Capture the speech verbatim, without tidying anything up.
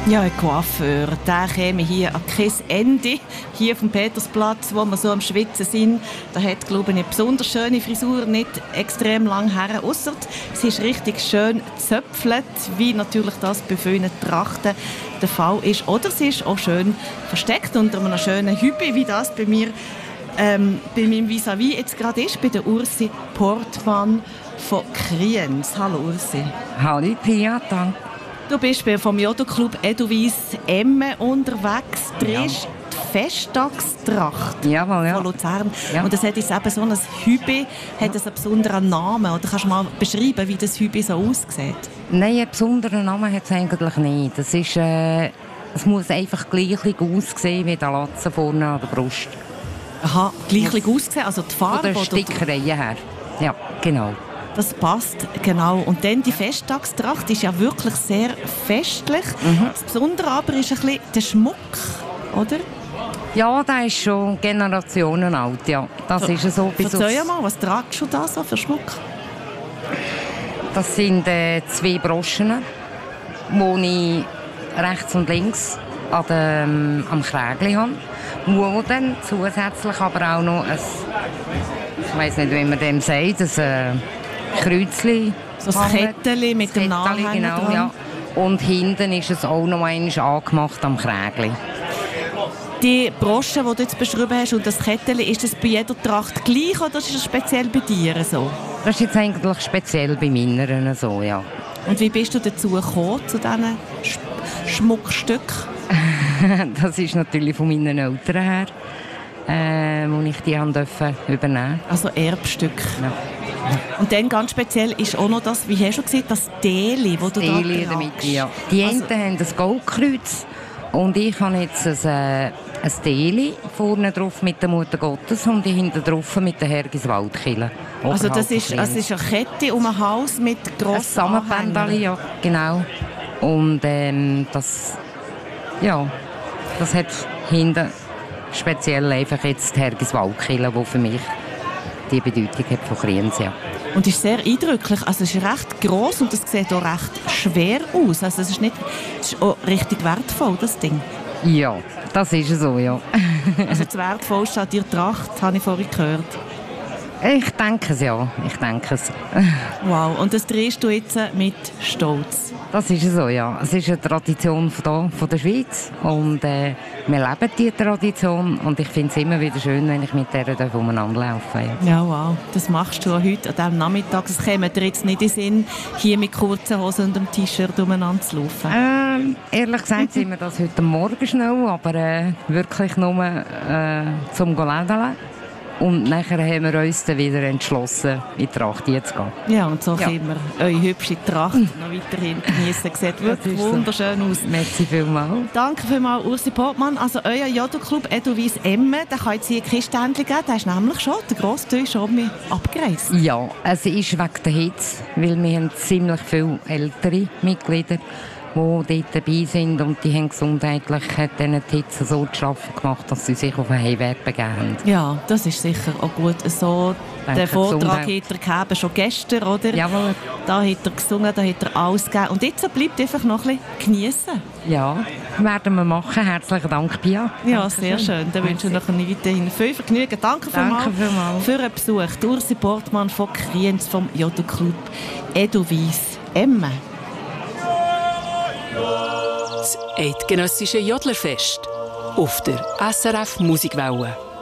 Ja, ein Coiffeur, der käme hier an kein Ende, hier auf dem Petersplatz, wo wir so am Schwitzen sind. Da hat, glaube ich, eine besonders schöne Frisur, nicht extrem lang her, ausser sie ist richtig schön gezöpfelt, wie natürlich das bei vielen Trachten der Fall ist. Oder sie ist auch schön versteckt unter einem schönen Hübe, wie das bei mir, ähm, bei meinem Vis-à-vis jetzt gerade ist, bei der Ursi Portmann von Kriens. Hallo Ursi. Hallo Pia, danke. Du bist vom Jodo-Club Edelweiss Emme unterwegs. Du drehst die Festtagstracht Jawohl, ja. von Luzern. Ja. Und das hat jetzt eben so ein Hübe, hat das einen besonderen Namen. Oder kannst du mal beschreiben, wie das Hübe so aussieht? Nein, einen besonderen Namen hat es eigentlich nicht. Das ist, äh, es muss einfach gleich aussehen wie der Latzen vorne an der Brust. Aha, gleich aussehen, also die Farbe? Von der Stickerei her. Ja, genau. Das passt, genau. Und dann die Festtagstracht ist ja wirklich sehr festlich. Mhm. Das Besondere aber ist ein bisschen der Schmuck, oder? Ja, der ist schon Generationen alt, ja. Das so, ist so. Erzähl mal, was tragst du da so für Schmuck? Das sind äh, zwei Broschen, die ich rechts und links an dem, am Krägli habe. Wo dann zusätzlich aber auch noch ein, ich weiss nicht, wie man dem sagt, ein äh, Kreuzchen. So ein Kettchen mit dem Namen genau, dran. Ja. Und hinten ist es auch noch einmal angemacht am Krägli. Die Brosche, die du jetzt beschrieben hast, und das Kettchen, ist das bei jeder Tracht gleich oder ist das speziell bei dir so? Das ist jetzt eigentlich speziell bei meinen so, ja. Und wie bist du dazu gekommen, zu diesen Sch Schmuckstücken? Das ist natürlich von meinen Eltern her, äh, wo ich die haben dürfen übernehmen. Also Erbstück. Ja. Und dann ganz speziell ist auch noch das, wie hast du gesagt, das Deli, das du da Deli in der Mitte, ja. Die einen also, haben ein Goldkreuz und ich habe jetzt ein, äh, ein Deli vorne drauf mit der Mutter Gottes und die hinten drauf mit der Hergiswaldkille. Also das ist, das ist eine Kette um ein Haus mit grossen Sammelbändchen, ja, genau. Und ähm, das, ja, das hat hinten speziell einfach jetzt die Hergiswaldkille, die für mich die Bedeutung hat von Kriens, ja. Und ist sehr eindrücklich. Also es ist recht gross und es sieht auch recht schwer aus. Also es ist, nicht, es ist auch richtig wertvoll, das Ding. Ja, das ist so, ja. Also das Wertvollste an dir Tracht, habe ich vorhin gehört. Ich denke es, ja. Ich denke es. Wow, und das drehst du jetzt mit Stolz? Das ist so, ja. Es ist eine Tradition von, hier, von der Schweiz und äh, wir leben diese Tradition und ich finde es immer wieder schön, wenn ich mit der umeinander laufe. Ja. Ja, wow. Das machst du heute an diesem Nachmittag. Es käme dir jetzt nicht in den Sinn, hier mit kurzen Hosen und einem T-Shirt umeinander zu laufen? Ähm, ehrlich gesagt sind wir das heute Morgen schnell, aber äh, wirklich nur äh, zum Lädeln. Und nachher haben wir uns dann wieder entschlossen, in die Tracht zu gehen. Ja, und so ja. können wir eure hübsche Tracht noch weiterhin genießen. Sieht wirklich wunderschön so aus. Merci vielmals. Danke vielmals, Ursi Portmann. Also euer Jodo-Club Edelweiss Emme, der kann jetzt hier ein Kistendchen geben. Der ist nämlich schon, der grosse Teil schon mit abgereist. Ja, es ist wegen der Hitze, weil wir haben ziemlich viele ältere Mitglieder, die dort dabei sind und die haben gesundheitlich die Hitze so zu schaffen gemacht, dass sie sich auf ein Heimweg begeben. Ja, das ist sicher auch gut. So, Danke, den Vortrag Gesundheit. hat er gegeben, schon gestern, oder? Jawohl. Da hat er gesungen, da hat er alles gegeben. Und jetzt bleibt einfach noch ein bisschen geniessen. Ja, werden wir machen. Herzlichen Dank, Pia. Ja, Danke sehr schön. schön. Dann wünsche ich noch weiterhin viel Vergnügen. Danke, Danke vielmals für den Besuch. Ursi Portmann von Kriens vom Jodo-Club Edelweiss Emme. Das eidgenössische Jodlerfest auf der S R F Musikwelle.